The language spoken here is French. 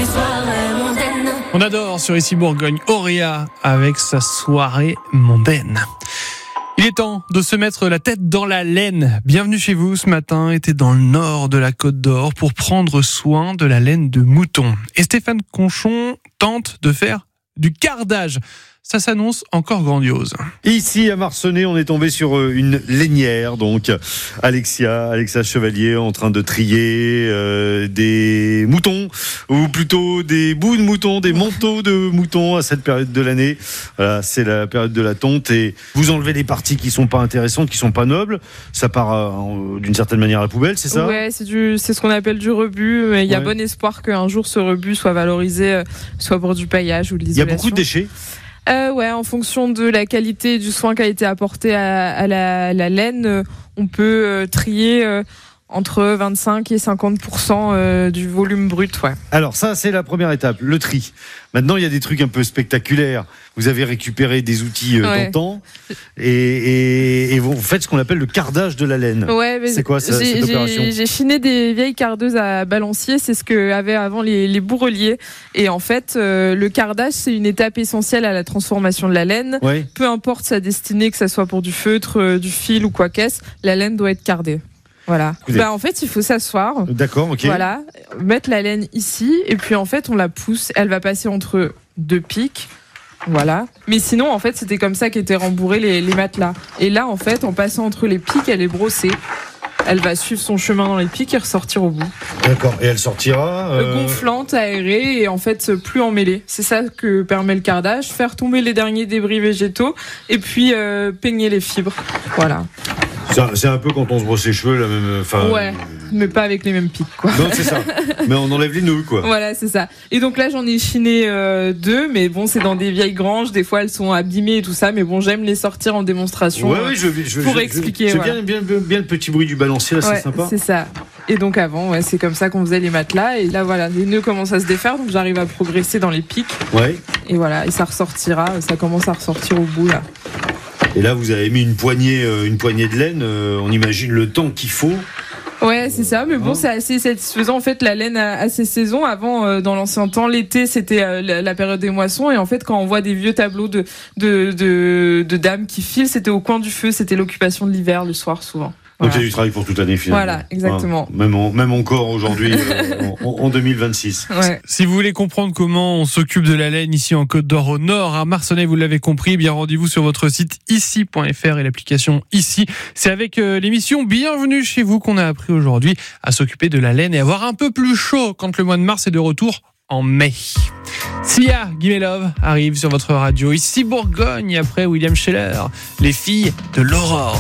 On adore sur Ici Bourgogne Auréa avec sa soirée mondaine. Il est temps de se mettre la tête dans la laine. Bienvenue chez vous, ce matin était dans le nord de la Côte d'Or pour prendre soin de la laine de mouton. Et Stéphane Conchon tente de faire du cardage. Ça s'annonce encore grandiose. Ici à Marcenais, on est tombé sur une lainière, donc Alexia Chevalier en train de trier des moutons, ou plutôt des bouts de moutons, des manteaux de moutons à cette période de l'année. Voilà, c'est la période de la tonte et vous enlevez les parties qui sont pas intéressantes, qui sont pas nobles. Ça part d'une certaine manière à la poubelle, c'est ça ? Ouais, c'est ce qu'on appelle du rebut. Mais il y a bon espoir qu'un jour ce rebut soit valorisé, soit pour du paillage ou de l'isolation. Il y a beaucoup de déchets ? Ouais, en fonction de la qualité du soin qui a été apporté à la laine, on peut trier entre 25 et 50% du volume brut. Ouais. Alors ça, c'est la première étape, le tri. Maintenant, il y a des trucs un peu spectaculaires. Vous avez récupéré des outils d'antan et vous faites ce qu'on appelle le cardage de la laine. Ouais, mais c'est quoi cette opération ? J'ai chiné des vieilles cardeuses à balancier, c'est ce qu'avaient avant les bourreliers. Et en fait, le cardage, c'est une étape essentielle à la transformation de la laine. Ouais. Peu importe sa destinée, que ça soit pour du feutre, du fil ou quoi qu'est-ce, la laine doit être cardée. Voilà. En fait, il faut s'asseoir. D'accord, ok. Voilà. Mettre la laine ici, et puis en fait, on la pousse. Elle va passer entre deux pics. Voilà. Mais sinon, en fait, c'était comme ça qu'étaient rembourrés les matelas. Et là, en fait, en passant entre les pics, elle est brossée. Elle va suivre son chemin dans les pics et ressortir au bout. D'accord. Et elle sortira gonflante, aérée et en fait plus emmêlée. C'est ça que permet le cardage. Faire tomber les derniers débris végétaux et puis peigner les fibres. Voilà. C'est un peu quand on se brosse les cheveux, la même. Ouais, mais pas avec les mêmes pics, quoi. Non, c'est ça. Mais on enlève les nœuds, quoi. Voilà, c'est ça. Et donc là, j'en ai chiné deux, mais bon, c'est dans des vieilles granges. Des fois, elles sont abîmées et tout ça, mais bon, j'aime les sortir en démonstration. Ouais, pour expliquer. C'est bien le petit bruit du balancier, là, c'est sympa. C'est ça. Et donc avant, c'est comme ça qu'on faisait les matelas. Et là, voilà, les nœuds commencent à se défaire, donc j'arrive à progresser dans les pics. Ouais. Et voilà, et ça ressortira. Ça commence à ressortir au bout, là. Et là, vous avez mis une poignée de laine. On imagine le temps qu'il faut. Ouais, c'est ça. Mais bon, c'est assez satisfaisant. En fait, la laine a ses saisons. Avant, dans l'ancien temps, l'été, c'était la période des moissons. Et en fait, quand on voit des vieux tableaux de dames qui filent, c'était au coin du feu. C'était l'occupation de l'hiver, le soir, souvent. Donc il y a du travail pour toute l'année finalement. Voilà, exactement. Même encore aujourd'hui, en 2026. Ouais. Si vous voulez comprendre comment on s'occupe de la laine ici en Côte d'Or au nord, à Marcenais, vous l'avez compris, bien rendez-vous sur votre site ici.fr et l'application Ici. C'est avec l'émission Bienvenue chez vous qu'on a appris aujourd'hui à s'occuper de la laine et avoir un peu plus chaud quand le mois de mars est de retour en mai. Sia, Give Me Love arrive sur votre radio Ici Bourgogne après William Scheller, les filles de l'aurore.